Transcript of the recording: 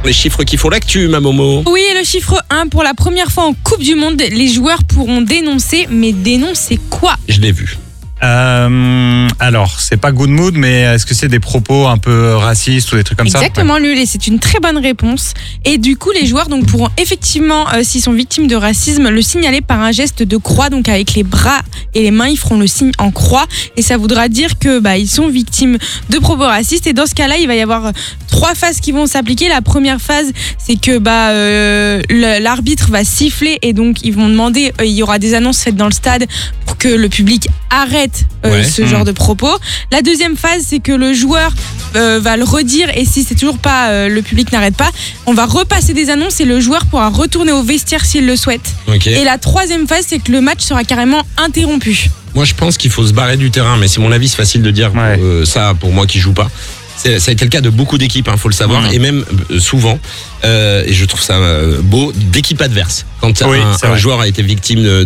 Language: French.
Les chiffres qui font l'actu, ma Momo. Oui, et le chiffre 1, pour la première fois en Coupe du Monde, les joueurs pourront dénoncer, mais dénoncer quoi ? Je l'ai vu. Alors, c'est pas good mood, mais est-ce que c'est des propos un peu racistes ou des trucs comme Exactement, Lul, et c'est une très bonne réponse. Et du coup, les joueurs donc, pourront effectivement, s'ils sont victimes de racisme, le signaler par un geste de croix, donc avec les bras et les mains, ils feront le signe en croix, et ça voudra dire que ils sont victimes de propos racistes. Et dans ce cas-là, il va y avoir 3 phases qui vont s'appliquer. La première phase, c'est que l'arbitre va siffler, et donc ils vont demander, il y aura des annonces faites dans le stade pour que le public arrête ce genre de propos. La deuxième phase, c'est que le joueur va le redire, et si c'est toujours pas, le public n'arrête pas, on va repasser des annonces et le joueur pourra retourner au vestiaire s'il le souhaite. Okay. Et la troisième phase, c'est que le match sera carrément interrompu. Moi, je pense qu'il faut se barrer du terrain, mais c'est mon avis, c'est facile de dire ça pour moi qui joue pas. Ça a été le cas de beaucoup d'équipes, faut le savoir, et même souvent, et je trouve ça beau, d'équipes adverses. Quand un joueur a été victime